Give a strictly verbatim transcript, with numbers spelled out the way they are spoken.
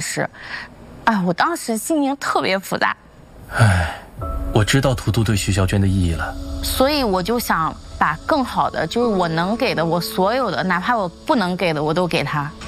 师，哎，我当时心情特别复杂。 哎，我知道图图对徐小娟的意义了， 所以我就想把更好的，就是我能给的，我所有的，哪怕我不能给的，我都给她。